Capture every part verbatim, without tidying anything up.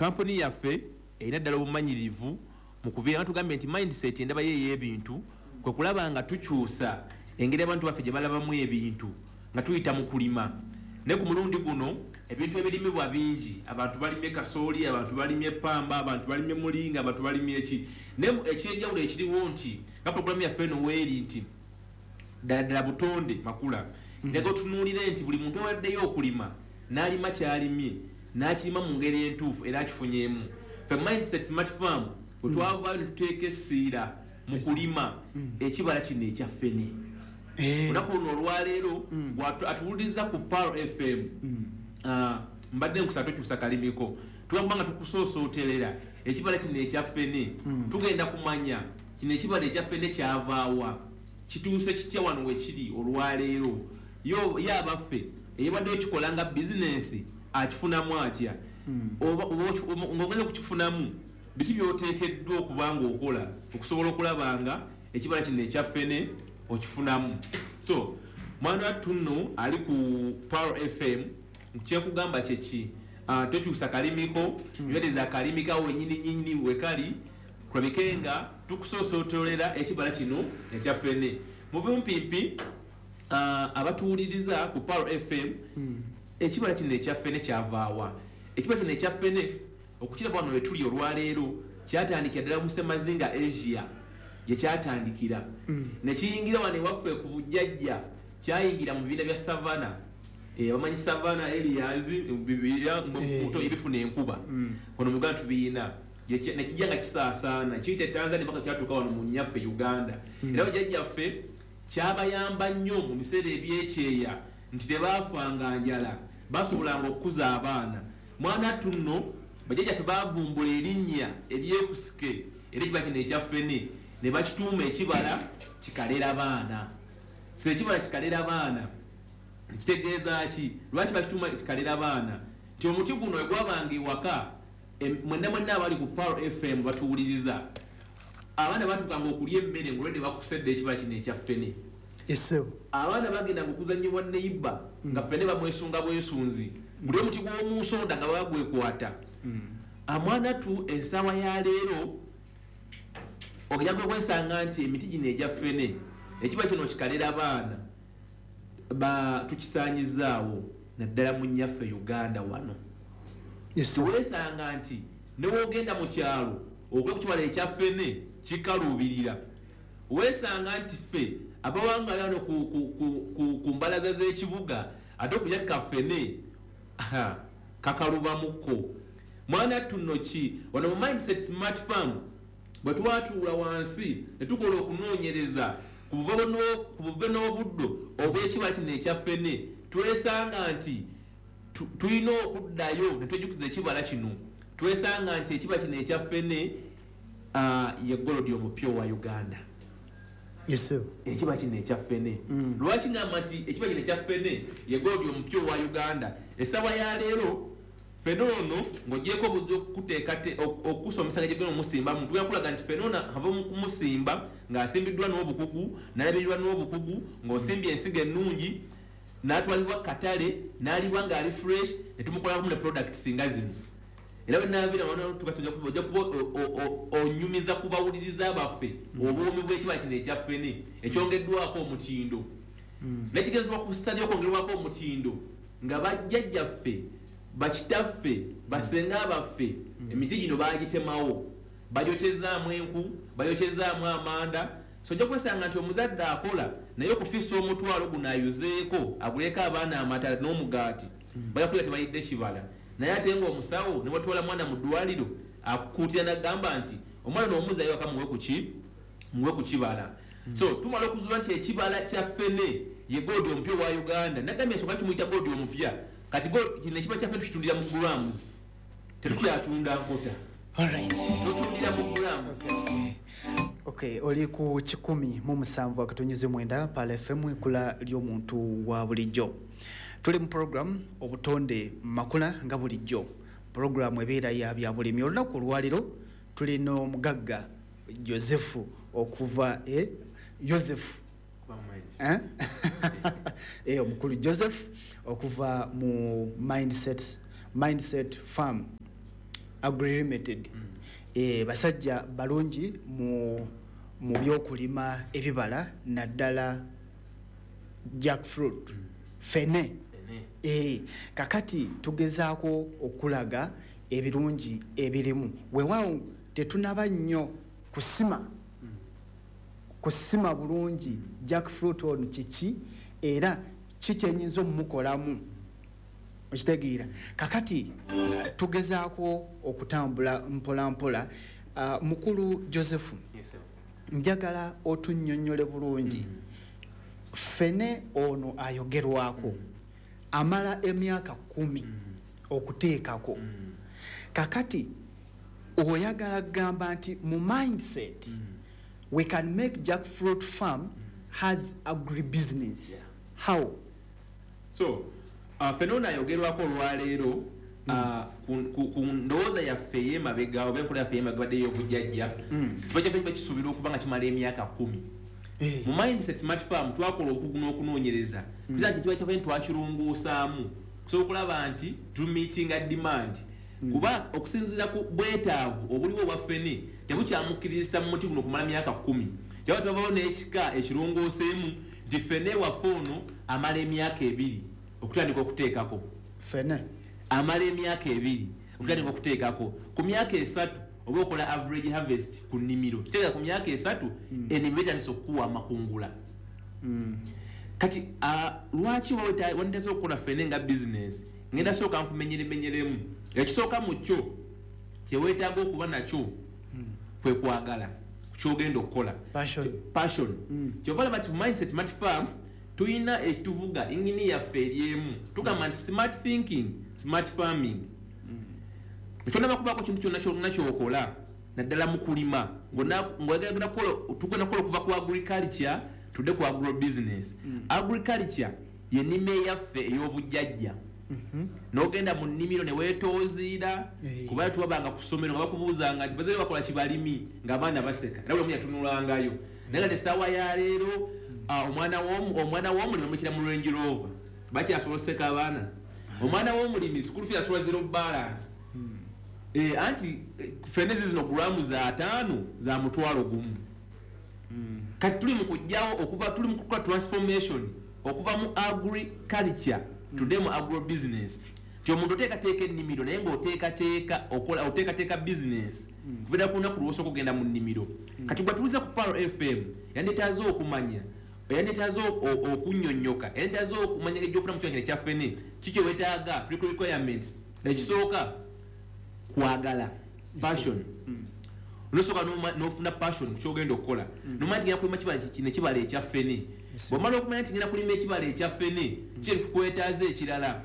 company yaffe erina ddala obumanyirivu mu kuviira tugambye nti mindset endaba ye y'ebintu kwe kulaba nga tukyusa engeri abantu baffe gye balabamu ebintu nga tuyita mu kulima ne ku mulundi guno ebintu ebirimibwa bingi abantu balimye kasooli abantu balimye pamba abantu balimye mulinga abantu balimye eki ne ekyenjawulo ekiriwo nti nga programu yaffe eno weeri nti ddala butonde makula njaga otunuulire nti buli muntu awaddeyo okulima n'alima kyalimye n'akirima mu ngeri entuufu era akifunyeemu ffe mindset smart farm bwe twavaayo ne tuteeka essiira mu kulima ekibala kino ekyaffene olunaku luno olwaleero atuwuliriza ku Paro F M mbadde nkusaba tokyusa kalimiko tugamba nga tukusoosooterera ekibala kino ekyaffene tugenda kumanya kino ekibala ekyaffene kyavaawa kituuse kitya wano wekiri olwaleero yo yabaffe eyabadde ekikola nga bizinensi akifunamu atya ng'ogenda kukifunamu biki by'oteekeddwa okuba ng'okola okusobola okulaba nga ekibala kino ekyaffene okifunamu. So mwana wattu nno ali ku Paro F M kyekugamba kyeki tokyusa kalimiko nywereza akalimika wenyini nyini wekali kulabike nga tukusoosooterera ekibala kino ekyaffene mu bumpimpi abatuwuliriza ku Paro F M ekibala kino ekyaffene kyavaawa ekibala kino ekyaffene okukiraba wano wetuli olwaleero kyatandikira ddala mu Ssemazinga Asia gye kyatandikira ne kiyingira wano ewaffe ku bujjajja kyayingira mu bibiina bya savana abamanyi savana areas muto ebifuna enkuba wano mu Uganda tubiina nekijja nga kisaasaana kiyita Tanzania mpaka kyatuuka wano mu nnyaffe Uganda era bajjajjaffe kyabayamba nnyo mu biseera ebyekyeya nti tebaafanga njala basobolanga okukuza abaana mwana tunno bajjajjaffe bavumbula erinnya eryekusike era ekibala kino ekyaffene ne bakituuma ekibala kikalera baana se ekibala kikalera baana kitegeeza ki lwaki bakituuma kikalera baana nti omuti guno egwabanga ewaka mwenna mwenna abali ku Paro F M batuwuliriza abaana batukanga okulya emmere ngolwedde bakusedde ekibala kino ekyaffene abaana bagenda okuzanyibwa neiba nga ffene bamwesunga bwesunzi buli omuti gw'omusonda nga bagwekwata amwana tu ensaawa ya leero okujja kwesanga nti emiti gino egyaffene ekibala kino kikalera baana tukisaanyizaawo naddala mu nnyaffe Uganda wano tiweesanga nti newoogenda mu kyalo okuba ku kibala ekyaffene kikaluubirira weesanga nti ffe abawangala wano ku mbalaza z'ekibuga ate okujja kaffene kakalubamukko mwana tuno ki wano mu mindset smart farm bwe twatuula wansi ne tukola okunoonyereza ku buve n'obuddo obw'ekibala kino ekyaffene twesanga nti tulina okuddayo ne twejjukiza ekibala kino twesanga nti ekibala kino ekyaffene ye golodi omupya wa Uganda ekibala kino ekyaffene lwaki ngamba nti ekibala kino ekyaffene ye golodi omupya wa Uganda essaawa ya leero ffene ono ng'ogyeko obuzi okuteeka okusomesa ng'egyegena omusimbamu tugenda kulaga nti ffene ono ava mu kumusimba ng'asimbiddwa n'obukugu n'alabirirwa n'obukugu ng'osimbye ensigo ennungi n'atwalibwa katale n'alibwa ng'ali fresh ne tumukolamu ne products nga zino era bwe naabira wano tukasajja ojja kuba onyumiza kubawuliriza baffe obwomi bw'ekibala kino ekyaffene ekyongeddwako omutindo n'ekigezebwa ku sitadi okwongerwako omutindo nga bajjajjaffe bakitaffe basenga baffe emiti gino bagitemawo bayokyezaamu enku bayokyezaamu amanda so ojja kwesanga nti omuzadde akola naye okufiisa omutwalo guno ayuzeeko aguleko abaana amata n'omugaati bayafuira tebayidde ekibala naye ate ng'omusawo ne watwala mwana mu ddwaliro akukuutira n'agamba nti omwana n'omuzayo waka muwe kuki muwe ku kibala so tumala okuzuula nti ekibala kya ffene ye golodi omupya wa Uganda nagambye ensonga tumuyita golodi omupya kati kino ekibala kyaffe tukitundira mu grams tetukyatunda nkota tutundira mu grams. Okay, oli ku kikumi mu musanvu akatonyize mwenda Paro F M ekula ly'omuntu wa bulijjo. Tuli mu program obutonde makula nga bulijjo. Program ebeera ya bya bulimi olunaku olwaliro tuli no mugagga Joseph okuva eh Joseph eh eh omukulu Joseph okuva mu mindset mindset farm Agri Limited mm. eh basajja balungi mu mu byokulima ebibala naddala jackfruit mm. fene, fene. Eh kakati tugezaako okulaga ebirungi ebirimu weewaawo tetunaba nnyo kusima mm. kusima bulungi jackfruit ono kiki era kikyenyinza omukolamu okitegeera kakati uh, tugezaako okutambula mpola mpola uh, mukulu Joseph yes, njagala otunnyonnyole bulungi mm. fene ono ayogerwako mm. amala emyaka kumi mm. okuteekako mm. kakati oyagala gamba nti mu mindset mm. we can make jackfruit farm mm. has agribusiness yeah. How? So uh, fene ono ayogerwako olwaleero Uh, ku ndowooza yaffe ey'emabega oba enkola yaffe ey'emabega y'obujjajja tubajja ffe kisuubira okuba nga kimala emyaka kumi mu mindset smart farm twakola okuguna okunoonyereza kizaa kye kiba kyaffe twakirunguusaamu kusobola okulaba nti tumeetinga demand kuba okusinziira ku bwetaavu obuliwo obwa ffene tebukyamukkiriza mu muti guno okumala myaka kumi kyaba tubavawo n'ekika ekirongooseemu nti ffene waffe ono amala emyaka ebiri okutandika okuteekako ffene amala emyaka ebiri okutandika okuteekako ku myaka esatu oba okola average harvest ku nnimiro kitegeeza ku myaka esatu mm. ennimiro etandisa okukuwa amakungula mm. kati uh, lwaki wanitaze okukola ffene nga business ngenda sooka nkumenyeremenyeremu ekisooka mu kyo kyeweetaaga okuba nakyo mm. kwe kwagala kyogenda okukola passion, passion. Mm. kyokola bati mindset smart farm tuyina ekituvuga ingini yaffe eryemu tugamba nti smart thinking smart farming tolaba kubako kintu kyonna kyonna kyokola naddala mu kulima ng'oyagala tugenda kukola okuva ku agriculture tudde ku agrobusiness agriculture y'ennima eyaffe ey'obujjajja n'ogenda mu nnimiro ne weetooziira kuba tuwabanga ku ssomero nga bakubuuzanga nti bazadde bakola kibalimi ng'abaana baseka era buli omu yatunulangayo naye nga essaawa ya leero omwana omwana w'omulimi bamukira mu Range Rover bakyasoloseka abaana omwana w'omulimi school fee asola zero balance eh anti ffene zino gramu za ataano za mutwalo gumu kati tuli mu kujjawo okuva tuli mu kukola transformation okuva mu agriculture tudde mu agrobusiness kyo omuntu oteekateeka ennimiro naye ng'oteekateeka okola oteekateeka business kubera ku lunaku lw'osooka okugenda mu nnimiro kati gwe tuliza ku Paro F M yandetaaze okumanya yandetaaze okunnyonnyoka yandetaaze okumanya ng'ejjofuna mu kiwa kino ekya ffene kikyo weetaaga requirements ekisooka kwagala passion olosooka n'ofuna passion kukyogenda okukola nomanya nti ngenda kulima kibala kino ekibala ekya ffene bw'omala okumanya nti ngenda kulima ekibala ekya ffene kiri tukwetaaza ekirala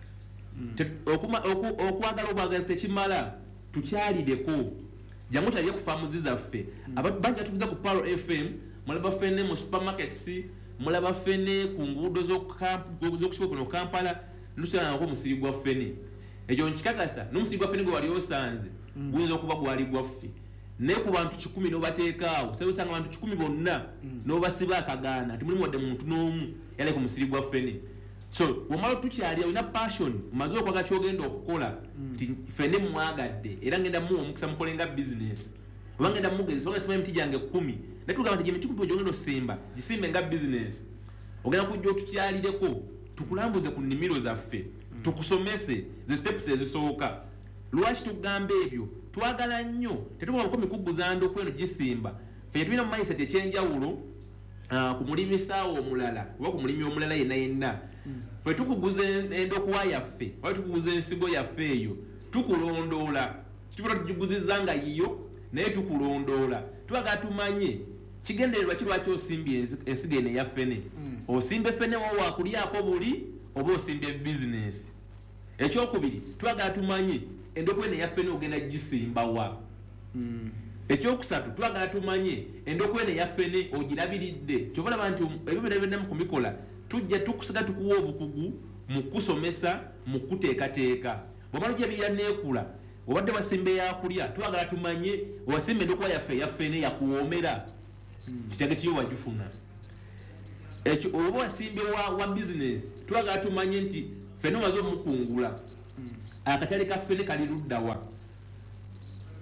okwagala obwagazi tekimala tukyalireko jangu talye ku faamuzi zaffe abantu bangi batugiza ku Paro F M mulaba ffene mu supermarkets mulaba ffene ku nguudo z'okusiba kuno Kampala ntusanako musiri gwa ffene ekyo nkikakasa n'omusiri gwa ffene gwe wali osanze guyinza okuba gwali gwaffe naye ku bantu kikumi n'obateekaawo sabe osanga abantu kikumi bonna n'obasiba akagaana nti mulimu wadde muntu n'omu yali ku musiri gwa ffene so wamala tukyali olina passion maze okwaga kyogenda okukola nti ffene mwagadde era ngenda muwa omukisa mukolenga business oba ngenda mugezi oba simanyi emiti gyange kumi naye tugamba nti emiti kupi gyogenda osimba gisimbe nga business ogenda kujja otukyalireko tukulambuze ku nnimiro zaffe tukusomese ze steps ezisooka lwaki tugamba ebyo twagala nnyo tetugamba mikuguza ndoko eno gisimba ffe tulina mu mindset ekyenjawulo ku mulimisaawo omulala oba ku mulimi omulala yenna yenna ffe tukuguza endokuwa yaffe oba tukuguza ensigo yaffe eyo tukulondoola tufuta tugiguzizza nga yiyo naye tukulondoola twagala tumanye kigendererwa kirwaki osimbye ensigo eno eyaffene osimba effene wa wakulyako buli oba osimba business ekyokubiri twagala tumanye endokuwa eno eyaffene ogenda gisimbawa ekyokusatu twagala tumanye endokuwa eno eyaffene ogirabiridde kyobalaba nti ebyo byonna mu kumikola tujja tukusiga tukuwa obukugu mu kusomesa mu kuteekateeka bw'omala ojja biyira neekula obadde wasimba eyakulya twagala tumanye owasimba endokuwa yaffe eyaffene yakuwoomera kitagetiyo wagifuna ekyo oba wasimbe wa business twagala tumanye nti ffene omaze omukungula akatale ka ffene kali luddawa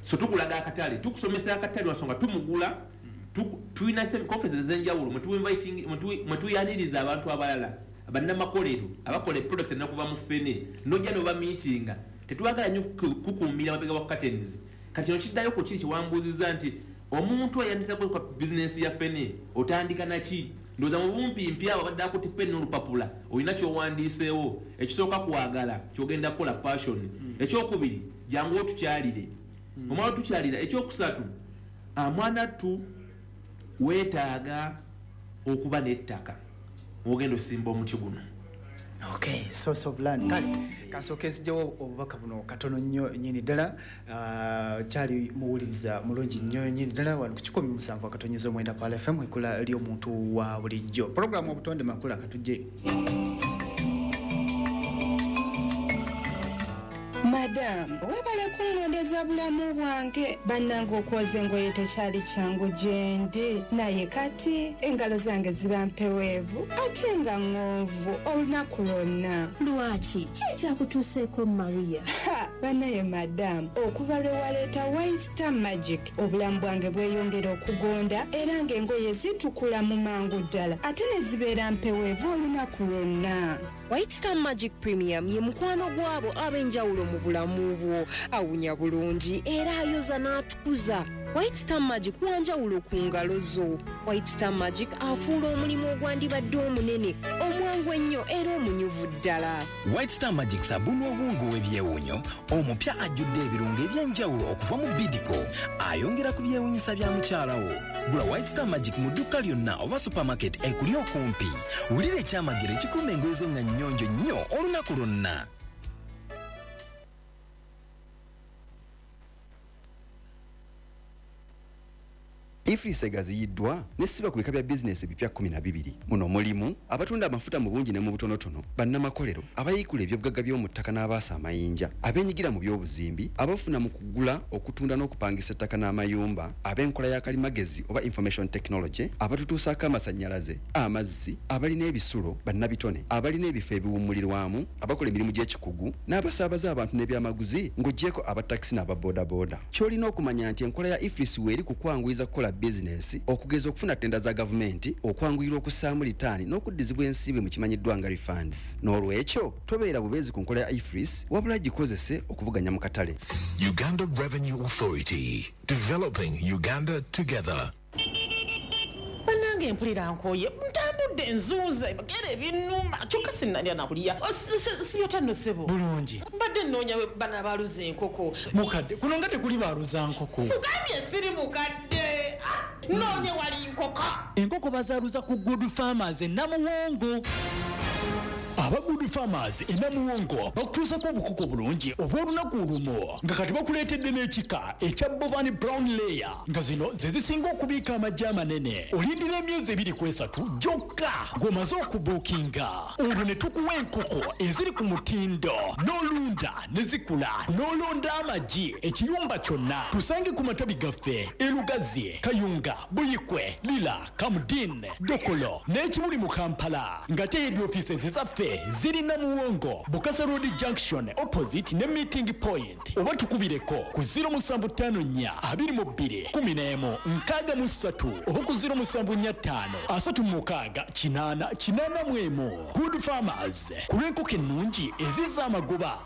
so tukulaga akatale tukusomesa akatale wasonga tumugula tuyina sem conferences zenjawulo mwe inviting mwe tuyaniriza abantu abalala abanna makolero abakola products na kuva mu fene nojja no ba meeting tetuwagala nyo kukumira mabega wa curtains kati no kiddayo ko kiri kiwambuziza nti omuntu ayandiza ko business ya fene otandika nachi ndoza mu bumpi mpya wabadda ko tipen n'olupapula olina kyo wandiseewo ekisooka kuwagala kyogenda kola passion mm. ekyokubiri jangu otukyalire mm. omwana tukyalira ekyokusatu amwana tu wetaaga okuba n'ettaka ogendo simba omuti guno. Okay, source of land. Kale kasokezi jo obubaka buno katono nnyo nyini ddala uh, kyali muwuliriza mulungi nnyo nyini ddala wano ku kikumi musanvu akatonyezo mwenda Pal F M ekula eri omuntu wa bulijjo program obutonde makula katujje. Madam, webale kungondeza bulamu bwange bannange okwoza engoye tekyali kyangu gyendi naye kati engalo zange ziba mpeweevu ate nga ng'onvu olunaku lwonna. Lwaki ki ekyakutuuseeko Maria? Bannaye madam, okuva lwe waleeta White Star Magic obulamu bwange bweyongera okugonda era ng'engoye zitukula mu mangu ddala ate ne zibeera mpeweevu olunaku lwonna. White Star Magic Premium ye mukwano gwabo ab'enjawulo mu bulamu bwo, awunya bulungi era ayoza n'atukuza. White Star Magic wanjawulo ku ngalo zo. White Star Magic afuula omulimu ogwandibadde omunene omwangu ennyo era omunyuvu ddala. White Star Magic sabuni obwongo w'ebyewunyo omupya ajjudde ebirungo eby'enjawulo okuva mu Bidco ayongera ku byewunyisa bya mukyalawo. Gula White Star Magic mu dduka lyonna oba supermarket ekuli okumpi. Wulira ekyamagero ekikuuma engoye zo nga nnyonjo nnyo olunaku lwonna. Ifrise gaziyiddwa nesiba ku bika bya business bipya kumi na bibiri muno mulimu abatunda amafuta mu bungi ne mu butonotono bannamakolero abayikula ebyobugagga by'omu ttaka n'abaasa amayinja abenyigira mu by'obuzimbi abafuna mu kugula okutunda n'okupangisa ettaka n'amayumba ab'enkola ya kalimagezi oba information technology abatutuusaako amasannyalaze amazzi abalina ebisulo bannabitone abalina ebifo ebiwummulirwamu abakola emirimu gy'ekikugu n'abasaabaza abantu n'ebyamaguzi ng'oggyeko abatakisi n'ababoodaboda ky'olina okumanya nti enkola ya Ifris weeri kukwanguyiza kukola business okugeza okufuna tenda za gavumenti okwanguyira okussaamu litaani n'okuddizibwa ensiibwe mu kimanyiddwa nga refunds n'olwekyo tobeera bubeezi ku nkola ya Ifris wabula gikozese okuvuganya mu katale. Uganda Revenue Authority, developing Uganda together. Banange mpulira nkoye ntambudde nzuuze bagere ebinuma kyokka sinnalya nakulya sibyotano sebo bulungi mbadde nnoonya bana baluza enkoko mukadde kuno nga tekuli baluza nkoko mugambye siri mukadde noonye wali nkoko enkoko bazaaluza ku Good Farmers e Namuwongo. Aba Good Farmers e Namuwongo bakutuusako obukoko bulungi obw'olunaku lumo nga kati bakuleetedde n'ekika ekya Bovani Brown Layer nga zino ze zisinga okubiika amajja amanene. Olindira emyezi ebiri ku esatu gyokka ng'omaze okubuukinga. Olwo ne tukuwa enkoko eziri ku mutindo n'olunda ne zikula n'olonda amagi ekiyumba kyonna. Tusange ku matabi gaffe e Lugazi, Kayunga, Buyikwe, Lila, Kamudin, Dokolo n'ekimuli mu Kampala ng'ate head offices ezaffe ziri Namuwongo, Bukasa Road Junction opposite ne meeting point. Oba tukubireko ku zero musanvu ttaano nnya abiri mu bbiri kumi n'emu nkaaga mu ssatu oba ku zero musanvu nnya ttaano asatu mu mukaaga kinaana kinaana mu emu. Good Farmers ku lw'enkoko ennungi ezizza amagoba.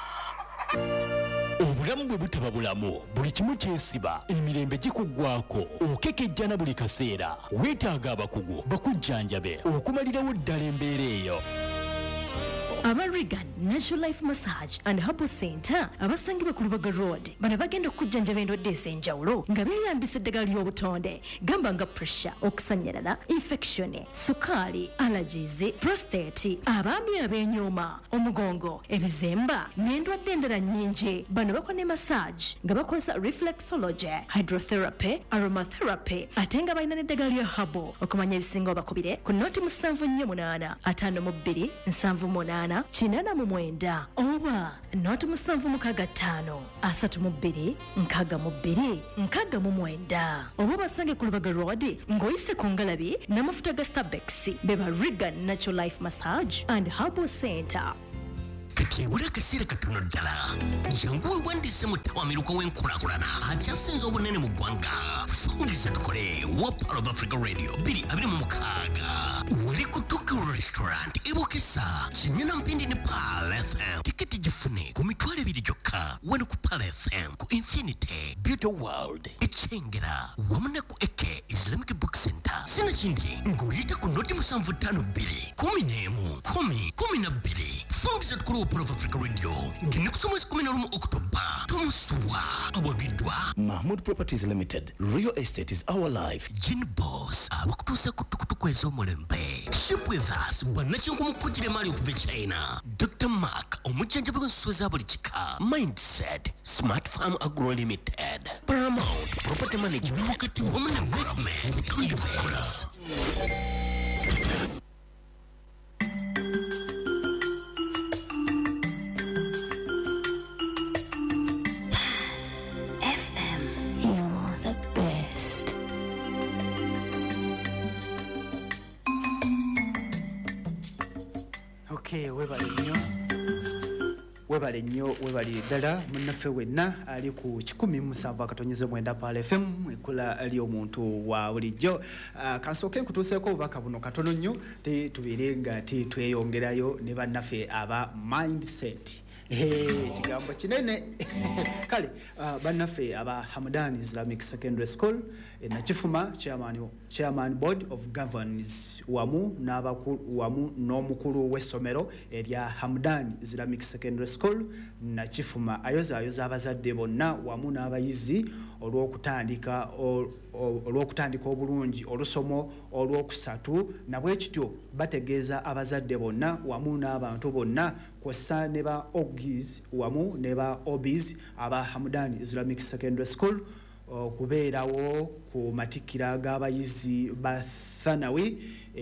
Obulamu bwe butaba bulamu buli kimu kyesiba emirembe gikuggwako okekejjana buli kaseera weetaaga abakugu bakujjanjabe okumalirawo ddala embeera eyo. Aba Regan Natural Life Massage and Herbal Center abasangibwa ku Lubaga Road bano bagenda okujjanjaba endwadde ez'enjawulo nga beeyambisa eddagala ly'obutonde gamba nga pressure, okusanyalala, infection, sukaali, allergies, prostate, abaami ab'enyooma, omugongo, ebizemba n'endwadde endala nnyingi. Bano bakola ne massage nga bakozesa reflexology, hydrotherapy, aromatherapy ate nga balina n'eddagala lya herbal. Okumanya ebisinga obakubire ku nooti musanvu nnya munaana ataano mu bbiri nsanvu munaana kinana mu mwenda oba nooti musanvu mukaaga ttaano asatu mu bbiri nkaaga mu bbiri nkaaga mu mwenda. Oba basange ku Lubaga Road ng'oyise ku ngalabi n'amafuta ga Starbex be ba Regan Natural Life Massage and Herbal Center. kati ebula akaseera katono ddala jangu wewandiise mu ttawamiruko w'enkulaakulana akyasinze obunene mu ggwanga fungiza tukole wa Pearl of Africa Radio bbiri abiri mu mukaaga wali ku Tuki Restaurant ebokesa kinyana mpindi ne Pearl F M tiketi gifune ku mitwalo ebiri gyokka wano ku Pearl F M ku Infinity Beauty World ekyengera wamu ne ku Eke Islamic Book Center sina kindi ng'oyita ku noti musanvu ttaano bbiri kumi n'emu kumi kumi na bbiri fungiza tukole wa Pearl of Africa Radio ngine kusoma mwezi kumi na lumu Oktoba tomusubwa awagiddwa Mahmood Properties Limited. Real estate is our life. Gin Boss abakutuusa ku tukutuku ez'omulembe. Ship with us bannakinku mukujjire maali okuva China. Doctor Mark omujjanjabi w'ensuso za buli kika. Mindset Smart Farm Agro Limited. Paramount Property Management wakati wamu ne Movement Universe. Okay, webale nnyo webale nnyo webale ddala munnaffe wenna ali ku kikumi musanvu akatonyeze mwenda Pearl F M ekula ali omuntu wa bulijjo. Uh, kansooke nkutuuseeko obubaka buno katono nnyo te tubeere nga ti tweyongerayo ne bannaffe aba Mindset. Hey, kigambo kinene kale uh, bannaffe aba Hamdan Islamic Secondary School e nakifuma chairman chairman board of governors wamu n'abakulu wamu n'omukulu w'essomero erya Hamdan Islamic Secondary School nakifuma ayoza ayoza abazadde bonna wamu n'abayizi olw'okutandika olw'okutandika obulungi olusomo olw'okusatu nabwe kityo bategeeza abazadde bonna wamu n'abantu bonna kw'ossa ne ba Ogis wamu ne ba Obis aba Hamdan Islamic Secondary School kubeerawo ku matikira g'abayizi ba Thanawi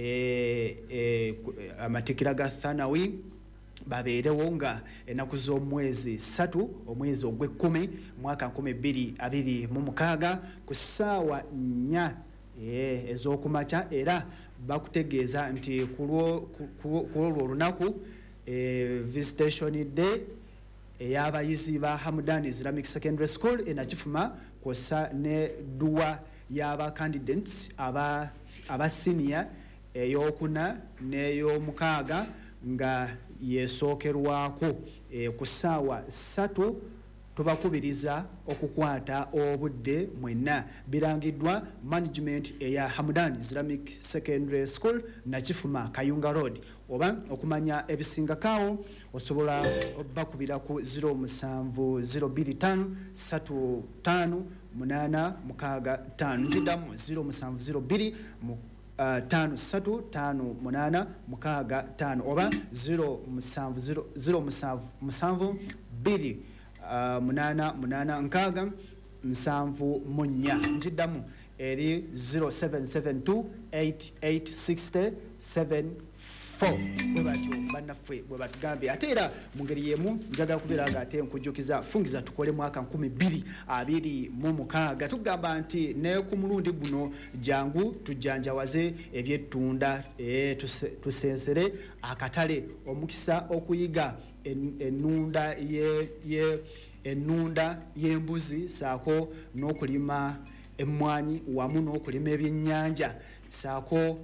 e, e, amatikira ga Thanawi babeerewo nga ennaku z'omwezi ssatu omwezi ogw'ekkumi mwaka nkumi bbiri abiri mu mukaaga ku ssaawa nnya e, ez'okumakya era bakutegeeza nti ku olwo olunaku e, visitation day ey'abayizi ba Hamdan Islamic Secondary School enakifuma kw'ossa ne duwa y'aba candidates aba aba senior ey'okuna n'ey'omukaaga nga yeesookerwako e, ku ssaawa ssatu tubakubiriza okukwata obudde mwenna birangiddwa management eya Hamdan Islamic Secondary School nakifuma Kayunga Road oba okumanya ebisingakaawo osobola bakubira ku zero musanvu zero bbiri ttaano ssatu ttaano munaana mukaaga ttaano njidamu zero musanvu zero bbiri mu Uh, tano satu tano munana mukaaga tano oba zero musanvu zero zero musanvu musanvu biri uh, munana munana nkaaga nsanvu munya njidamu eri zero seven seven two eight eight six zero seven four bwebatyo bannaffe bwe batugambye ate era mu ngeri y'emu njagala kubeera nga ate nkujjukiza fungiza tukole mwaka nkumi bbiri abiri mu mukaaga tugamba nti ne ku mulundi guno jangu tujjanjawaze ebyettunda e, tuse, tusensere akatale omukisa okuyiga ennunda ye, ye ennunda y'embuzi saako n'okulima emmwanyi wamu n'okulima ebyennyanja saako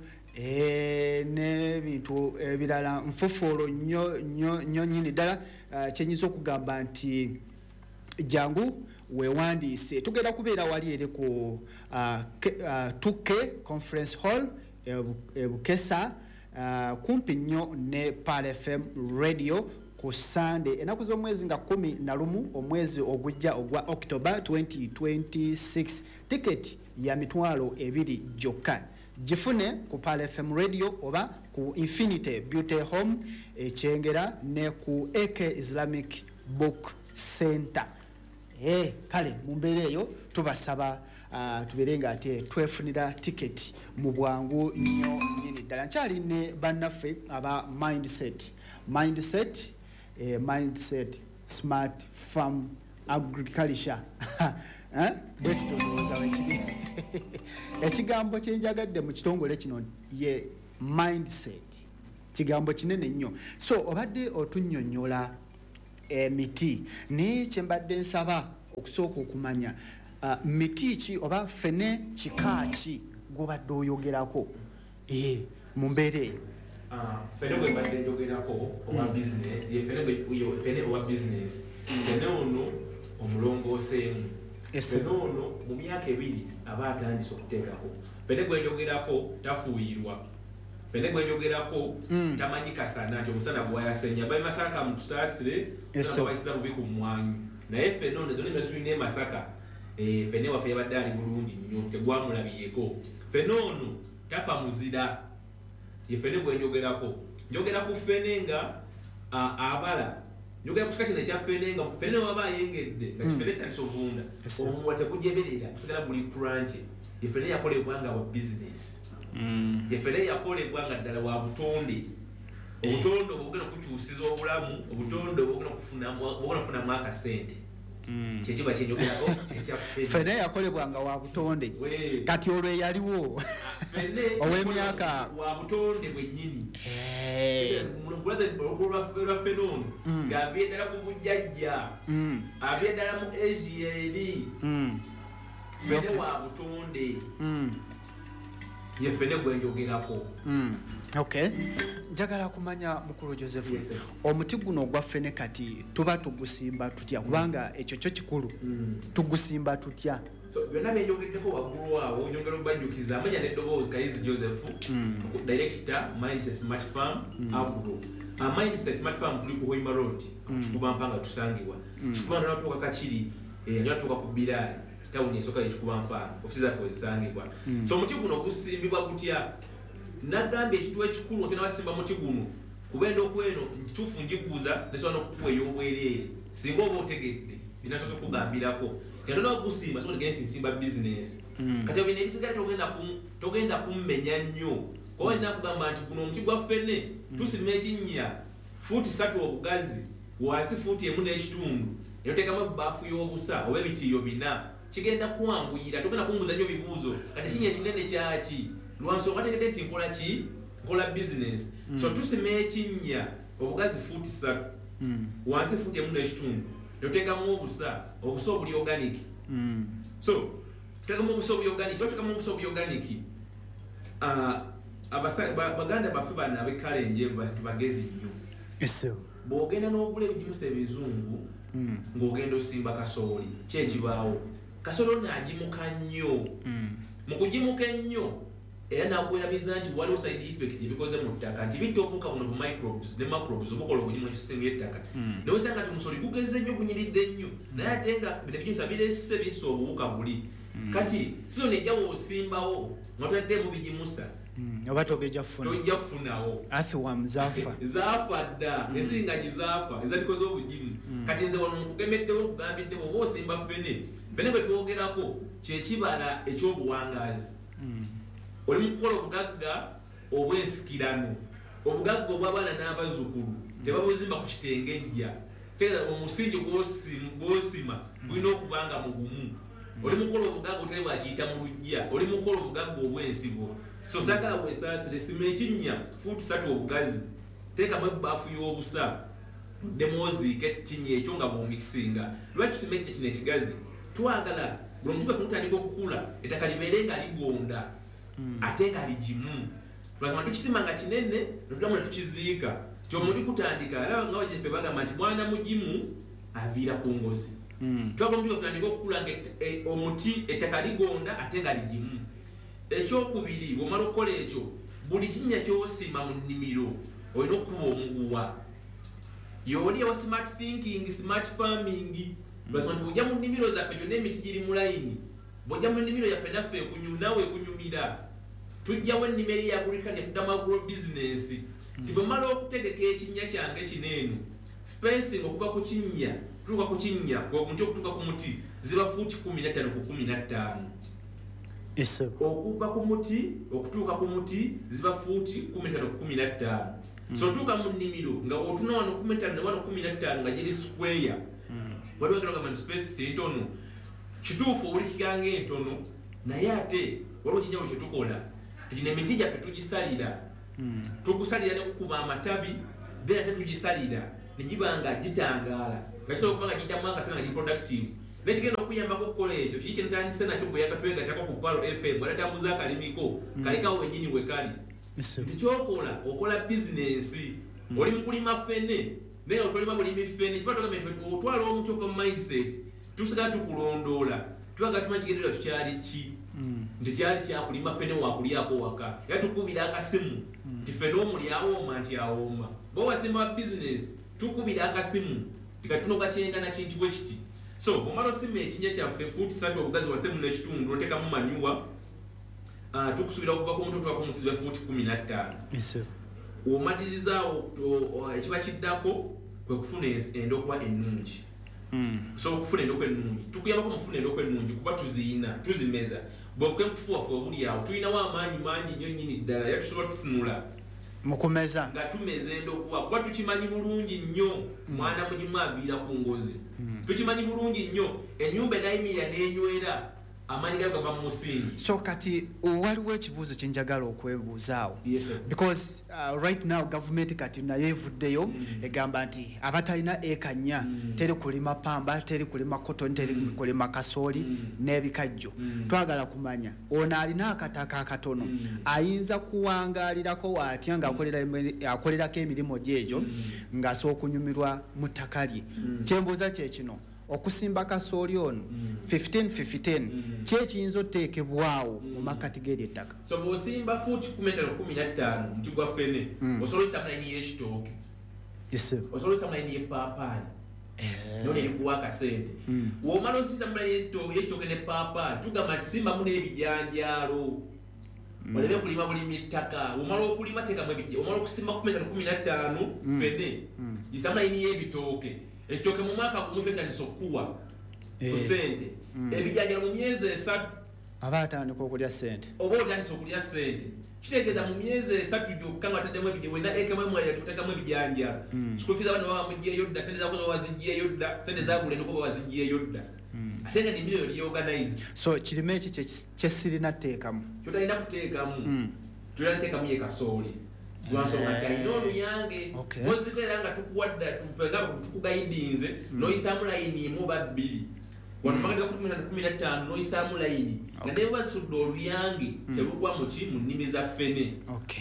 e n'ebintu ebirala nfofoolo nnyo nnyo nnyo nnyini ddala uh, kyenyiza okugamba nti jangu weewandiise tugenda kubeera wali eri ku uh, uh, tuke conference hall e Bukesa uh, kumpi nnyo ne Pearl F M radio ku Sunday ennaku z'omwezi nga kumi na lumu omwezi ogujja ogwa October twenty twenty-six ticket ya mitwalo ebiri gyokka gifune ku Pearl F M radio oba ku Infinity Beauty Home ekyengera ne ku A K Islamic Book Center. Eh kale mu mbeera eyo tubasaba uh, tubeere nga ate twefunira ticket mu bwangu nnyo nnyini ddala nkyali ne bannaffe aba Mindset Mindset eh, Mindset Smart Farm Agriculture eh bwekito ndowooza wekiri ekigambo kyenjagadde mu kitongole kino ye mindset kigambo kinene nnyo so obadde otunnyonnyola emiti naye kyembadde nsaba okusooka okumanya uh, miti ki oba fene kika ki gwobadde oyogerako eh, mu mbeera eyo fene bwe mbadde njogerako owa business ye fene owa business fene ono omulongooseemu fene ono mu myaka ebiri aba atandise okuteekako fene gwe njogerako tafuuyirwa fene gwe njogerako tamanyi kasana nti omusana gwayasenya bayi masaka mutusaasire nabayisiza bubi ku mmwanyi naye fene ono zonna emyaka tulina emasaka fene waffe yabadde ali bulungi nnyo tegwamulabiyeko fene ono tafa muzira ye fene gwe njogerako njogera ku fene nga abala njogera ku kika kino ekya fene nga fene waba ayengedde nga kifene kitandisa ovunda omuwa tegujeberera tusigala buli tranche ye fene yakolebwa nga wa business ye fene yakolebwa nga ddala wa butonde obutonde obwo bugenda okukyusiza obulamu obutonde obwo bugenda kufunamu akasente kyekiba kyenjogerako fene yakolebwanga wa butonde kati olwo eyaliwo ow'emyaka wa butonde bwennyini olwa fene ono ng'avye ddala ku bujjajja avye ddala mu asia eri fene wa butonde ye fene gwenjogerako okay njagala kumanya mukulu Joseph yes, omuti guno ogwa fene kati tuba tugusimba tutya kubanga ekyo kyo kikulu tugusimba tutya so byonna byenjogeddeko waggulu awo nyongera obajjukiza amanya n'eddoboozi Kayizi Joseph director Mindset Smart Farm Agro Mindset Smart Farm tuli ku Hoima Road Kikubampanga tusangibwa Kikubampanga natuuka Kakiri natuuka ku Biraali tawuni esooka y'Ekikubampanga ofisi zaffe zisangibwa so omuti guno gusimbibwa gutya nagambye ekintu ekikulu okena basimba muti guno kubenda okweno ntufu njikuuza nesobola n'okukuwa ey'obwereere singa oba otegedde binasobola okugambirako yatona okusimba so tegenda nti nsimba business kati obina ebisigala togenda kummenya nnyo kuba olina kugamba nti guno omuti gwa ffene tusima ekinnya fuuti ssatu obugazi wansi fuuti emu n'ekitundu eyoteekamu ebbaafu y'obusa oba ebitiiyo bina kigenda kuwanguyira togenda kunguza nnyo bibuuzo kati kinnya ekinene kyaki lwansonga tegedde nti nkola ki nkola business so tusima ekinnya obugazi fuuti ssatu wansi fuuti emu n'ekitundu noteekamu obusa obusa obuli organic so tuteekamu obusa obuli organic batuteekamu obusa obuli organic baganda baffe bano ab'ekkalenje tubagezi nnyo bw'ogenda n'ogula ebigimusa ebizungu ng'ogenda osimba kasooli kyekibaawo kasooli ono agimuka nnyo mu kugimuka ennyo era nakwerabiza nti waliwo side effect ebikoze mu ttaka nti bitta obuwuka buno bu microbes ne macrobes obukola obugimu ekisemu y'ettaka naye osanga nti omusoli gugeze nnyo gunyiridde nnyo naye ate nga bino ebigimusa birese bisse obuwuka buli kati sizo nejjawo osimbawo ng'otaddemu bigimusa oba togejja funa tojja funawo athwam zaafa zaafa dda ensiringanyi zaafa ezabikoze obugimu kati nze wano nkugemeddewo nkugambiddewo oba osimba fene fene bwe twogerako kyekibala ekyobuwangaazi oli mukukola obugagga obwensikirano obugagga obw'abaana n'abazzukulu tebabuzimba ku kitengejja tegeeza omusingi gw'osima gulina okubanga mugumu oli mukukola obugagga otali bwakiyita mu lujja oli mukukola obugagga obwensibo so sagala bwesaasire sima ekinnya fuuti ssatu obugazi teekamu ebbaafu y'obusa oddemu oziika ekinnya ekyo nga bw'omikisinga lwaki tusima ekyo kino ekigazi twagala buli omutu gaffe gutandika okukula ettaka libeere nga ligonda ate nga ligimu lwasoma tukisima nga kinene netuddamu ne tukiziika ti omuntu kutandika alaba nga bajjaffe bagamba nti mwana mugimu aviira ku ngozi twagala omutu gaffe okukula nga omuti ettaka ligonda ate nga ligimu ekyokubiri bw'omala okukola ekyo buli kinnya ky'osima mu nnimiro olina okuba omuguwa y'oli ewa smart thinking smart farming lwasoma nti bw'ojja mu nnimiro zaffe gyonna emiti giri mu layini bw'ojja mu nnimiro yaffe naffe nawe ekunyumira tujjawo ennimiro ya agriculture tuddamu agro business ti bwe mmala okutegeka ekinnya kyange kineeno spacing okuva ku kinnya tutuuka ku kinnya omuti okutuuka ku muti ziba fuuti kumi na ttaano ku kumi na ttaano okuva ku muti okutuuka ku muti ziba fuuti kumi na ttaano ku kumi na ttaano so otuuka mu nnimiro nga otuna wano kumi na ttaano ne wano kumi na ttaano nga giri square waliwo agenda ogamba nti space entono kituufu owulikikanga entono naye ate waliwo ekinyawo kye tukola kino emiti gyaffe tugisalira tugusalira ne kukuba amatabi then ate tugisalira negibanga gitangala kaso kubanga gitamu akasana nga productive nekigenda okuyambako okukola ekyo kiki kyentandise nakyo bwe yakatwegatako ku Palo F M bwalatambuza akalimiko kalekawo wenyini we kali tikyokola okola bizinesi oli mukulima fene naye otolima bulimi fene tuba tugambye otwala omuco ku mindset tusigala tukulondoola tubaga tuma kigendererwa tukyali ki nti kyali kyakulima fene wakulyako waka era tukubira akasimu nti fene omuli awooma nti awooma bo wasimba bizinesi tukubira akasimu tikatunoga kyengana kintu bwe kiti so omala osima ekinya kyaffe fuuti satu obugazi wasemu n'ekitundu otekamu manyuwa uh, tukusuubira okuva ku mutoto wako omutizi we fuuti kumi na ttaano omaliriza ekiba kiddako kwe kufuna endokwa ennungi so okufuna endokwa ennungi tukuyambako mufuna endokwa ennungi kuba tuziina tuzimeza bwekuke nkufuwafuwa buli awo tulinawo amaanyi mangi nnyo nnyini ddala era tusobola tutunula mukumeza nga tumeza endokwa kuba tukimanyi bulungi nnyo mwana mugimu aviira ku ngozi tukimanyi bulungi nnyo ennyumba enayimirira n'enywera amaanyi gayo gava mu musingi so kati waliwo ekibuuzo kyenjagala okwebuuzaawo because uh, right now government kati nayo evuddeyo mm. egamba nti abatalina eka nnya mm. teri kulima pamba teri kulima cotton teri mm. kulima kasooli mm. n'ebikajjo mm. twagala kumanya ono alina akataka akatono mm. ayinza kuwangaalirako watya ng'akolerako emirimu gyegyo mm. ng'asooka okunyumirwa mu ttaka lye mm. kyembuuza kye kino okusimba kasooli ono fifteen fifteen kyekiyinza oteekebwawo mu makati g'ery'ettaka so bw'osimba fuuti kumi na ttaano muti gwa fene osobola osisa mulayini y'ekitooke osobola osisa mulayini y'epaapaali nona erikuwa akasente w'omala osisa mulayini y'ekitooke n'epaapaali tugamba nti simbamu n'ebijanjaalo olebe kulima bulimi ttaka omala okulima teekamu ebijja omala okusimba kumi na ttaano fene gisa mulayini y'ebitooke ekitooke mu mwaka gumu kyetandisa okuwa ku sente ebijanjalo mu myezi esatu aba atandika okulya sente oba otandisa okulya sente kitegeeza mu myezi esatu gyokka nga wataddemu ebijja wena ekemu emwalira tuteekamu ebijanjalo sikufiza abana baba bamuggyeyo dda sente zakoza waziggyeyo dda sente zagula endokoba waziggyeyo dda ate nga nimiro yo lyoganize so kirime eki kyesirina tteekamu kyotalina kuteekamu tulina nteekamu ye kasooli lwansonga nti alina oluyange ozikolera nga tukuwadda tufenga tukugayidinze noyisaamu layini emu oba bbiri wano makati ga kumi na ttaano noyisaamu layini nga naye basudde oluyange telugwa muki mu nnimi za ffene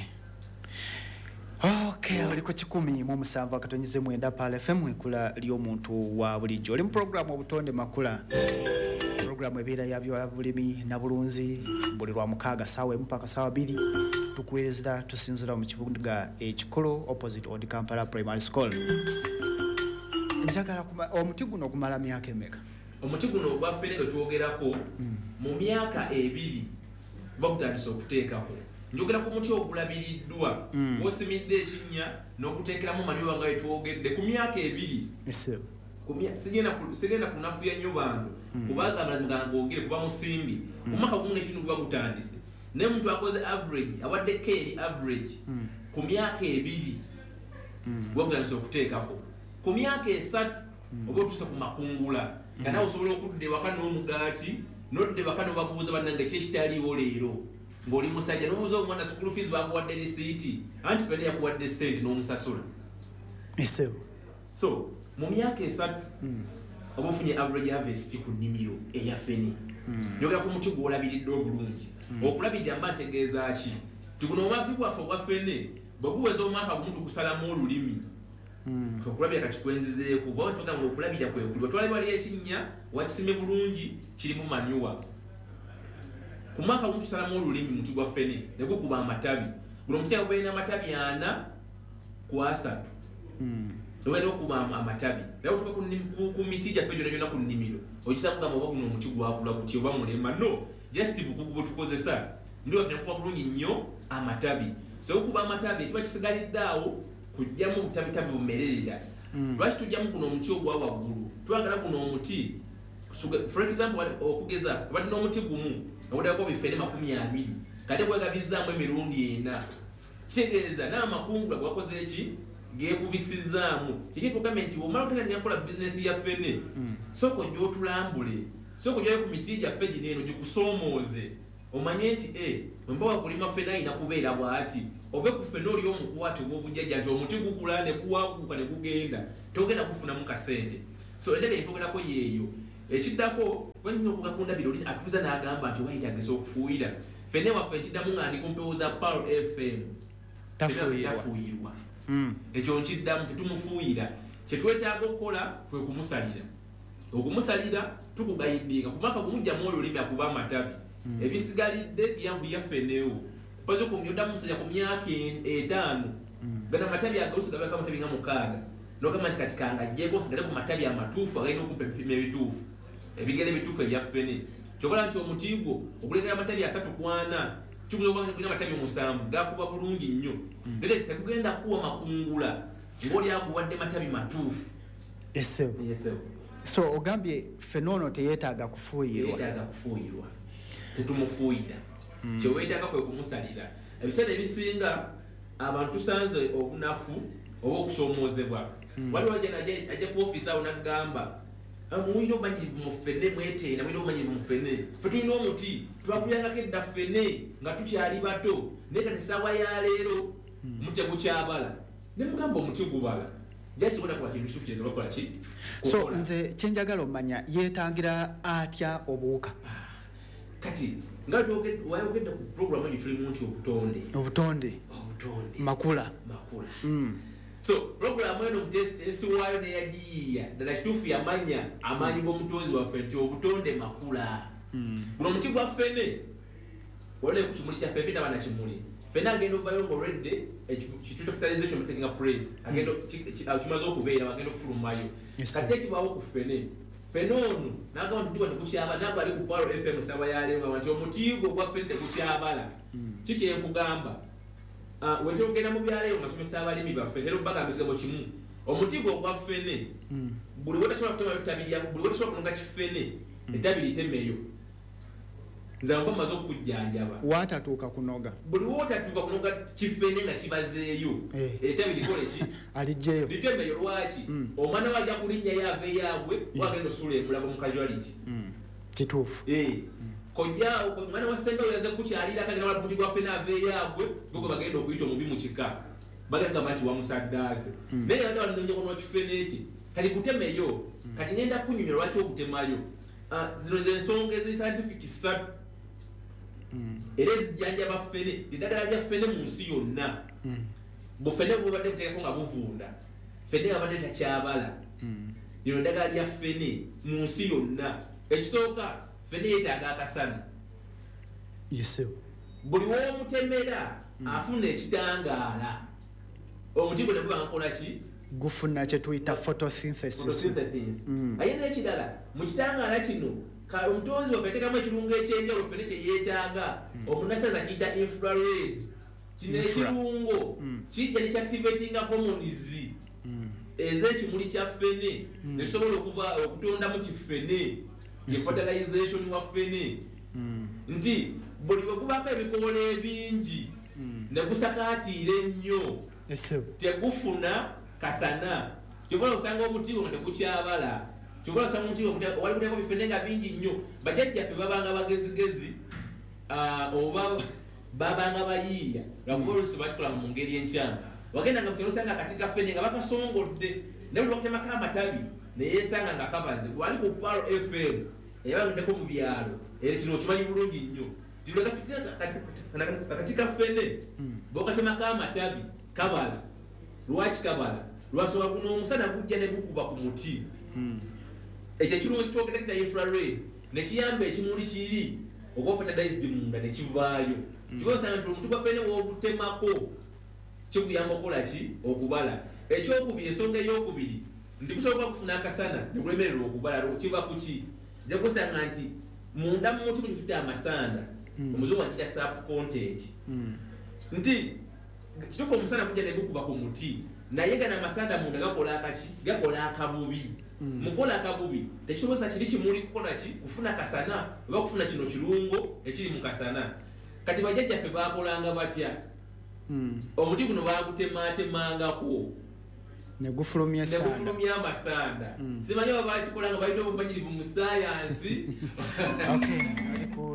okay oli ku kikumi mu musanvu akatonyize mwenda Palo F M ekula ly'omuntu wa bulijjo oli mu puroguramu obutonde makula puroguramu ebeera yabyo bulimi na bulunzi buli lwa mukaaga saawa emu paka saawa bbiri tukuweereza tusinzira mu kibuga ekikulu opposite Old Kampala Primary School njagala omuti guno gumala myaka emeka omuti guno ogwa ffene gwe twogerako mu myaka ebiri bagutandisa okuteekako njogera ku muti ogulabiriddwa w'osimidde ekinnya n'okuteekeramu manyowa nga wetwogedde ku myaka ebiri sigenda kunafuya nnyo bantu kubanga amazima ng'ogere kuba musimbi mu mwaka gumu n'ekitundu guba gutandise naye omuntu akoze average awadde keeri average ku myaka ebiri gwagutandisa okuteekako ku myaka esatu oba otuuse ku makungula nga nawe osobola okudda ewaka n'omugaati n'odda ewaka n'obabuuza bannange kyekitaliiwo leero ng'oli musajja n'obuuza omwana school fees bakuwadde lisiiti anti fene yakuwadde sente n'omusasula so mu myaka esatu oba ofunye average harvest ku nnimiro eya fene njogera ku muti gw'olabiridde obulungi okulabirira mba ntegeeza ki tiguno omwaka gwaffe ogwa fene bwe guweza omwaka gumu tugusalamu olulimi okulabira kati kwenzizeeko oba tugamba okulabira kwekulibwa twalabira waliyo ekinnya wakisime bulungi kirimu manyuwa ku mwaka gumu tusalamu olulimi muti gwa fene ne gukuba amatabi guno omuti ago balina amatabi ana ku asatu olina okuba amatabi era otuka ku miti gyaffe gyona gyona ku nnimiro okisa kugamba oba guno omuti gwakula guti oba mulema no just bukugu bwe tukozesa ndi waffe nakuba bulungi nnyo amatabi so okuba amatabi kiba kisigalidde awo kujjamu obutabitabi bumererera lwaki tujjamu guno omuti ogwa waggulu twagala guno omuti for example okugeza abadde n'omuti gumu obuddako bifene makumi abiri kate gwegabizaamu emirundi ena kitegeeza n'amakungula gwakoze eki gekubisizaamu kikitugambe nti omala oteganya nkola bizinesi ya fene soko gy'otulambule soko gyoyo ku miti gyaffe gino eno gikusoomooze omanye nti e wemba wakulima fene ayina kubeera bw'ati obe ku ffene oli omukwate gw'obujjajja nti omuti gukula ne guwaguka ne gugenda togenda kufunamu kasente so endebe efogerako yeeyo ekiddako banyina okugakunda biro atuuza n'agamba nti oba yetagisa okufuuyira ffene waffe ekiddamu nga ndi ku mpewo za Pearl F M tafuuyirwa ekyo nkiddamu tetumufuuyira kyetwetaaga okukola kwe kumusalira okumusalira tukugayidinga ku mwaka gumujjamu olulimi akuba amatabi ebisigalidde byanvulira ffeneewo pazo kumyoddamu musalira ku myaka etaano gana amatabi agausigabako amatabi nga mukaaga nogamba nti kati kangajjeko osigale ku matabi amatuufu agalina okumpa ebipimo ebituufu ebigere ebituufu ebya ffene kyokola nti omuti gwo okulegera amatabi asatu ku ana kikuzokulina amatabi musanvu gakuba bulungi nnyo nere tekugenda kuwa makungula ng'oli aguwadde matabi matuufu esebo so ogambye fenono teyeetaaga kufuuyirwa teyeetaaga kufuuyirwa tetumufuuyira kyeweetaaga kwe kumusalira ebiseera ebisinga abantu tusanze obunafu oba okusoomoozebwa waliwo ajja ku ofiisi awo n'agamba mulina obumanyirivu mu ffene mweteena mulina obumanyirivu mu ffene ffe tulina omuti twakuyangako edda ffene nga tukyali bato naye kati essaawa ya leero mutegukyabala ne mugamba omuti gubala jasobola kuba kintu kituufu kyenda bakola ki so nze kyenjagala omanya yeetangira atya obuwuka kati nga wayogedde ku programu eyo tulimu nti obutonde obutonde obutonde makula makula so programu eno mutest esiwaayo neyagiyiiya ddala kituufu yamanya amaanyi g'omutonzi waffe nti obutonde makula guno omuti gwa ffene olole ku kimuli kyaffe ffe tabana kimuli ffene agenda ovayo ng'olwedde kituyita fertilization mutekinga press agenda kimaze okubeera agenda ofulumayo kati ekibaawo ku ffene ffene ono n'agamba nti wano kukyabala nagwe ali ku Pearl F M saba yalenga nti omuti gwo gwa ffene tegukyabala kiki enkugamba wetogenda mu byaleyo nga somesa abalimi baffe tera obagamba ekigambo kimu omuti gwo gwa ffene buli wetasobola kutema ettabi lyako buli wetasobola kunoga kiffene ettabi litemeyo nze mba maze okujjanjaba watatuuka kunoga buli wotatuuka kunoga kiffene nga kibazeeyo ettabi likole ki alijjeyo litemeyo lwaki omwana wajja kulinnya yaave yaabwe wagenda osula emulabo mu casuality kituufu kojjaawo mwana wa ssenga oyo yaze kukyalira kagenda wala muti gwa ffene ave yaabwe gwe bagenda okuyita omubi mu kika bagamba nti wamusaddaase naye yagenda balinonya kono kiffene eki kati kutemeyo kati ngenda kunyonyola lwaki okutemayo zino ze ensonga ezi scientific ssatu era ezijjanjaba ffene eddagala lya ffene mu nsi yonna bufene bubadde buteekako nga buvunda ffene abadde takyabala lino eddagala lya ffene mu nsi yonna ekisooka ffene yeetaaga akasana buli w'omutemera afuna ekitangaala omuti gwe ne guba nkola ki gufuna kye tuyita photosynthesis aye n'ekirala mu kitangaala kino omutonzi waffe ateekamu ekirungo ekyenjawulo ffene kye yeetaaga omunasaza kiyita infrared kino ekirungo kijja ne kyactivatinga hormones ez'ekimuli kya ffene nekisobola okuva okutondamu kiffene fertilization wa ffene nti buli bwe gubaako ebikoola ebingi ne gusakaatiira ennyo tegufuna kasana kyobola osanga omuti gwo nga tegukyabala kyobola osanga omuti gwo wali kuteekako biffene nga bingi nnyo bajjajjaffe babanga bagezigezi oba babanga bayiiya lwakuba oluusi bakikola mu ngeri enkyamu wagendanga mutera osanga akati ka ffene nga bakasongodde naye buli bakutemako amatabi neyeesanga nga kabaze wali ku Pearl F M eyabangeddeko mu byalo era kino okimanyi bulungi nnyo akati ka ffene bokatemako amatabi kabala lwaki kabala lwasoba guno omusana gujja ne gukuba ku muti ekyo ekirungo kitwogedde kita infrared nekiyamba ekimuli kiri okuba fertilized munda nekivaayo kibosanga nti omuti gwa ffene wogutemako kiguyamba okukola ki okubala ekyokubiri ensonga eyokubiri nti gusobola kufuna akasana nekulemererwa okubala kiva kuki ja kusanga nti munda mu muti mukituta amasanda omuzungu akita sap content nti kituufu omusana kujja negukuba ku muti naye gana amasanda munda gakola akaki gakola akabubi mukola akabubi tekisobosa kiri kimuli kukola ki kufuna kasana oba kufuna kino kirungo ekiri mu kasana kati bajjajjaffe bakolanga batya omuti guno bagutematemangako negufulumya sanda negufulumya amasanda simanyi oba bakikola nga balina obumanyirivu mu sayansi okay ali ku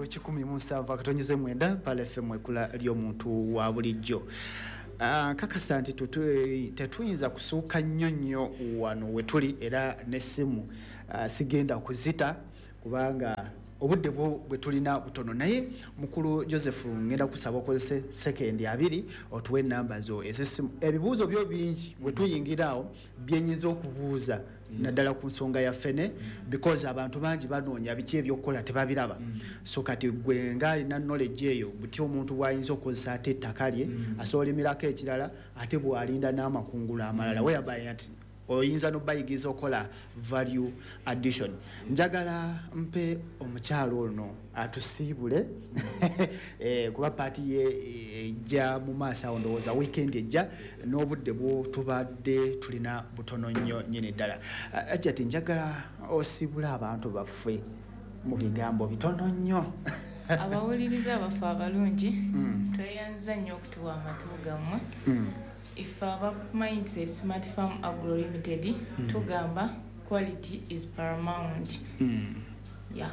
kikumi mu musanvu akatonyeze mwenda pale F M ekula ly'omuntu wa bulijjo. Uh, kakasa nti tetuyinza kusuuka nnyo nnyo wano wetuli era n'essimu uh, sigenda kuzita kubanga obudde bwe tulina butono naye mukulu Joseph ngenda kusaba okozese sekendi abiri otuwe namba zo ezisimu ebibuuzo byo bingi bwe tuyingirawo byenyiza okubuuza naddala ku nsonga ya ffene because abantu bangi banoonya biki ebyokukola tebabiraba so kati gwe ngaalina knowledge eyo buti omuntu bwayinza okozesa ate ettaka lye asobola emirako ekirala ate bw'alinda n'amakungulu amalala whereby ati oyinza n'obayigiriza okola value addition. Njagala mpe omukyalo ono atusiibule eh, kuba paati ye ejja mu maaso awo ndowooza weekend ejja n'obudde bwo tubadde tulina butono nnyo nnyini ddala. Ajja ti njagala osiibule abantu baffe mu bigambo bitono nnyo. Abawuliriza abaffe abalungi tweyanza nnyo okutuwa amatu gammwe. If our mindset Smart Farm Agro Limited mm. tugamba quality is paramount. Mm. Yeah.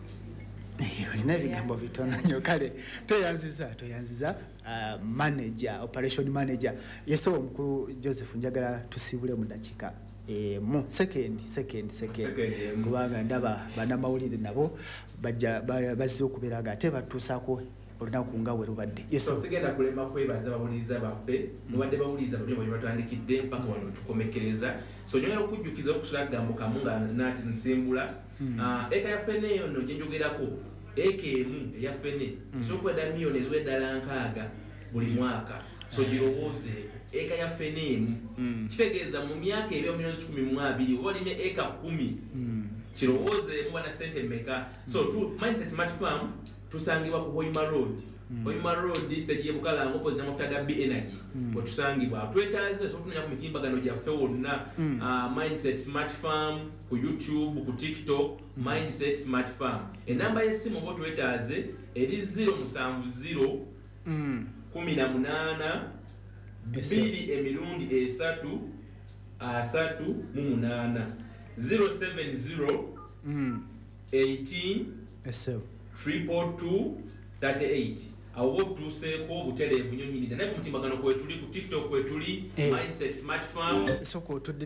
Olina ebigambo bitono nnyo kale tweyanziza tweyanziza uh, manager operation manager yeso omukulu Joseph njagala tusiibule mu dakika e, mu second second second kubanga ndaba banamawulire nabo bajja bazze okubeera nga ate batuusaako olunaku nga we lubadde. Yes, so sigenda kulema kwebaza bawuliza baffe mubadde bawuliza buli bwe batandikidde mpaka wano tukomekereza so nyongera okujjukiza okusula gambo kamu nga nati nsimbula eka ya ffene eyo nno gye njogerako eka emu eya ffene sokweda miliyoni eziwedala nkaaga buli mwaka so girowoozeeko eka ya ffene emu kitegeeza mu myaka ebya miliyoni kikumi mu abiri oba olina eka kumi kirowooze muba na sente mmeka so tu mindset Smart Farm tusangibwa ku Hoima Road. Mm. Hoima Road stage ye bukala ngoko zina mafuta ga B Energy. Mm. Otusangibwa twetaze so tunya ku mitimbagano gyaffe wonna mm. uh, Mindset Smart Farm ku YouTube ku TikTok mm. Mindset Smart Farm. Mm. Enamba y'essimu bo twetaze eri zero musanvu zero mm. kumi na munana bibiri emirundi esatu asatu mu munana zero seven zero mm. eighteen eso triple two thirty-eight awo tuseeko butelevu nnyo nnyini naye ku mutimbagano kwetuli ku TikTok kwetuli eh. Mindset Smart Farm soko tudde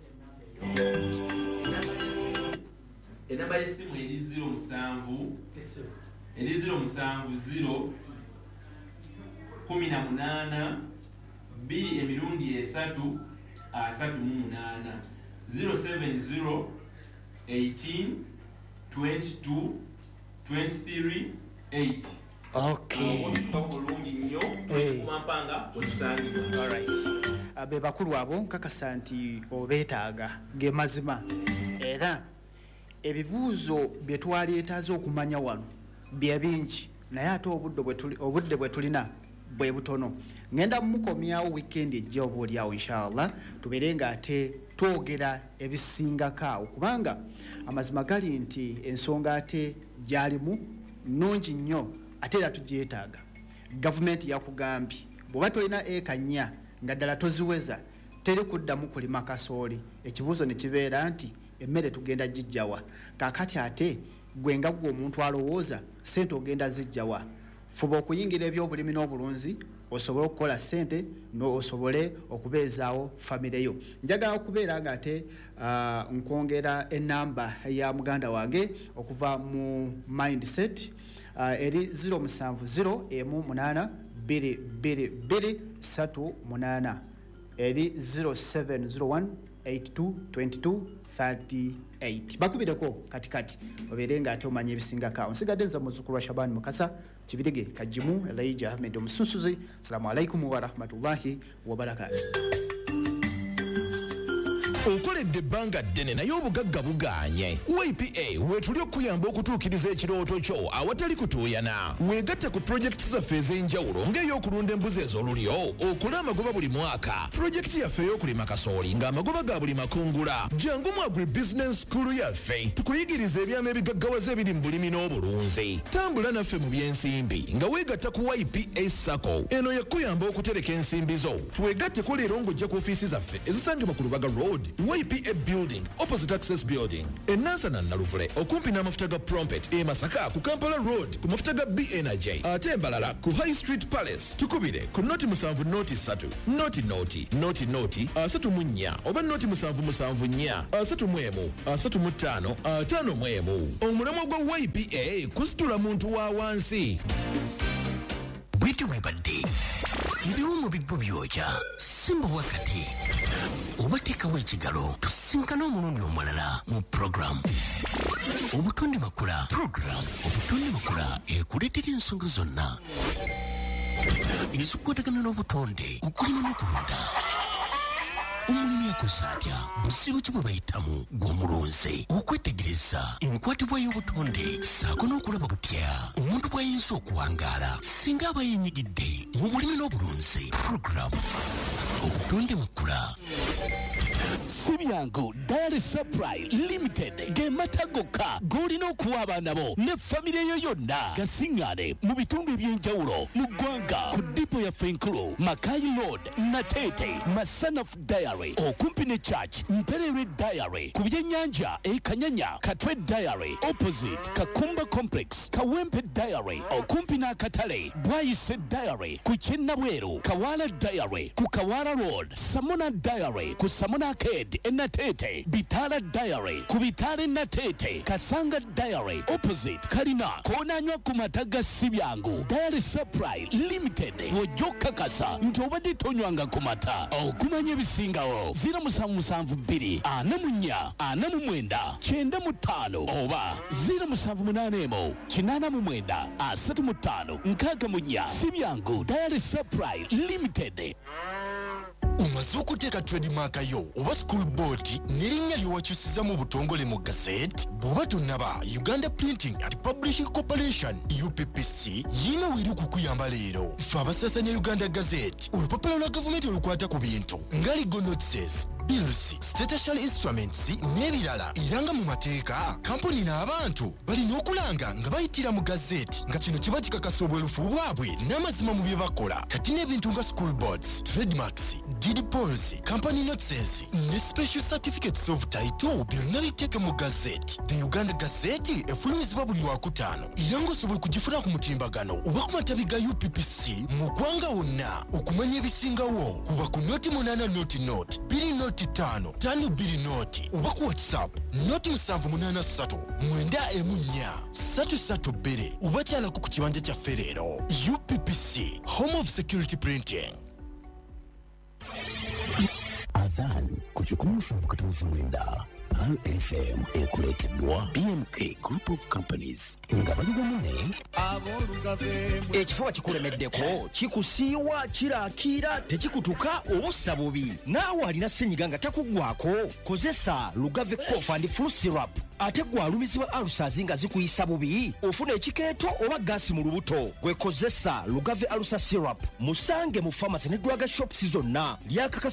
enamba y'essimu eri zero musanvu eri zero musanvu zero kumi na munana bbiri emirundi esatu asatu mu munana zero seven zero eighteen twenty-two twenty-three eight. Okay. Hey. All right. Abe bakulu abo nkakasa nti obeetaaga ge mazima era ebibuuzo bye twaleetaaze okumanya wano bye bingi naye ate obudde bwe tuli obudde bwe tulina bwe butono ngenda mukomyawo weekend ejja oboolyawo inshallah tubeere nga ate twogera ebisingakaawo kubanga amazima gali nti ensonga ate gyalimu nnungi nnyo ate era tugyetaaga. Gavumenti yakugambye bw'oba tolina eka nnya nga ddala toziweza teri kuddamu kulima kasooli ekibuuzo ne kibeera nti emmere tugenda gijjawa kaakati ate gwe nga gwe omuntu alowooza ssente ogenda zijjawa fuba okuyingira ebyobulimi n'obulunzi osobole okukola ssente osobole okubeezaawo famire yo. Njagala okubeera nga ate uh, nkwongera enamba ya muganda wange okuva mu mindset uh, eri zero musanvu zero emu munana bbiri bbiri bbiri ssatu munana eri zero seven zero one eight two twenty-two thirty-eight. Bakubireko katikati obeere nga ate omanya ebisingakaawo. Nsigadde nza muzzukulu wa Shabani Mukasa Kibirige Kajimu Elijah Ahmed Omusunsuzi. Assalamu alaikum wa rahmatullahi wa barakatuh. Okoledde ebbanga ddene naye obugagga bugaanye. Y P A weetuli okuyamba okutuukiriza ekirooto kyo awatali kutuuyana. Weegatte ku pulojekiti zaffe ez'enjawulo ng'ey'okulunda embuzi ez'olulyo, okula amagoba buli mwaka, pulojekiti yaffe ey'okulima kasooli ng'amagoba ga buli makungula. Jangu mu Agribusiness School yaffe tukuyigiriza ebyama ebigaggawaza ebiri mu bulimi n'obulunzi. Tambula naffe mu by'ensimbi nga weegatta ku Y P A Sacco. Eno yakuyamba okutereka ensimbi zo. Twegatteko leero ng'ojja ku ofiisi zaffe ezisangibwa ku Lubaga Road Y P A building opposite access building enansana naluvule okumpi n'amafuta ga Prompet e Masaka ku Kampala road ku mafuta ga B Energy ate embalala ku High Street Palace tukubire ku noti musanvu noti satu noti noti noti noti asatu mu nnya oba noti musanvu musanvu nnya asatu mu emu asatu mu ttaano ataano mu emu omulamwa gwa Y P A kusitula muntu wa wansi bwiti webadde ebiwumu biggo byokya simba wakati obateekawo ekigalo tusinkana omulundi omulala mu program obutonde makula program obutonde makula ekuleetera ensonga zonna ezikwatagana n'obutonde okulima n'okulunda omulimi akoze atya buzibu ki bwe bayitamu gw'omulonze okwetegereza enkwatibwa y'obutonde saako n'okulaba butya omuntu bw'ayinza okuwangaala singa aba yenyigidde mu bulimi n'obulunzi programu obutonde makula Sibyangu Dairy Supply Limited gemata gokka golina okuwa abaana bo ne famire yo yonna gasiŋŋaane mu bitundu eby'enjawulo mu ggwanga ku dipo yaffe enkulu Makai Road Natete Masanafu Diary okumpi ne Church Mperere Diary ku byennyanja e Kanyanya Katwe Diary opposite Kakumba Complex Kawempe Diary okumpi n'akatale Bwayise Diary ku Kyennabweru Kawala Diary ku Kawala Road Samona Diary ku Samona Arcade Enatete Bitala Diary ku Bitala Enatete Kasanga Diary opposite Kalina konanywa ku mataga Sibyangu Dairy Supply Limited wojoka kasa nti obadde tonywanga ku mata okumanya ebisingawo zira musanvu musanvu bbiri ana mu nnya ana mu mwenda kyenda mu ttaano oba zira musanvu munaana emu kinaana mu mwenda asatu mu ttaano nkaaga mu nnya Sibyangu Dairy Supply Limited. Umaze okuteeka trademark yo oba school board n'erinnya lyowakyusiza mu butongole mu gazette bw'oba tonnaba Uganda Printing and Publishing Corporation U P P C yina weri kukuyamba leero ffe abasasanya Uganda Gazette olupapula lwa gavumenti olukwata ku bintu nga legal notices bills statutory instruments n'ebirala era nga mu mateeka kampuni n'abantu balina okulanga nga bayitira mu gazette nga kino kiba kikakasa obwerufu bwabwe n'amazima mu bye bakola kati n'ebintu nga school boards trademarks deed polls company notices ne special certificates of title byonna biteeke mu gazette the Uganda Gazette efulumizibwa buli lwakutaano era ng'osobola kugifuna ku mutimbagano oba ku matabi ga U P P C mu ggwanga wonna okumanya ebisingawo kuba ku noti munaana noti noti bbiri noti ttaano ttaano bbiri noti oba ku whatsapp noti musanvu munaana ssatu mwenda emu nnya ssatu ssatu bbiri oba kyalako ku kibanja kyaffe leero U P P C Home of Security Printing. Adhan kuchukumufu mkatuzi mwenda Pan F M ekuleteddwa B M K Group of Companies nga bali bamune ekifuba kikulemeddeko kikusiiwa kiraakira tekikutuka obussa bubi naawe alina ssenyiga nga takuggwako kozesa Lugave Cough and Flu Syrup ate gwalumizibwa alusazi nga zikuyisa bubi ofuna ekikeeto oba gaasi mu lubuto gwekozesa Lugave Alusa Syrup musange mu pharmacy ne drug shops zonna lyakakasa